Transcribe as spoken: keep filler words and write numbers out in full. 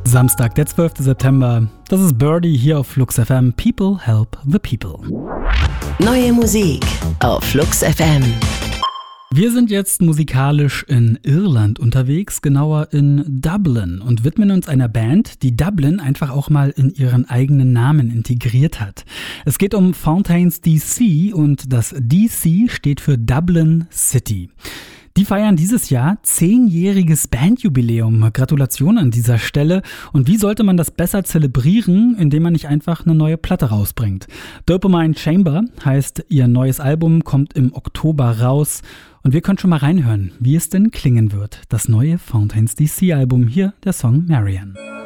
Samstag, der zwölfte September. Das ist Birdie hier auf Flux F M. People help the people. Neue Musik auf Flux F M. Wir sind jetzt musikalisch in Irland unterwegs, genauer in Dublin, und widmen uns einer Band, die Dublin einfach auch mal in ihren eigenen Namen integriert hat. Es geht um Fountains D C und das D C steht für Dublin City. Die feiern dieses Jahr zehnjähriges Bandjubiläum. Gratulation an dieser Stelle. Und wie sollte man das besser zelebrieren, indem man nicht einfach eine neue Platte rausbringt? Dopamine Chamber heißt ihr neues Album, kommt im Oktober raus. Und wir können schon mal reinhören, wie es denn klingen wird. Das neue Fountains D C Album, hier der Song Marianne.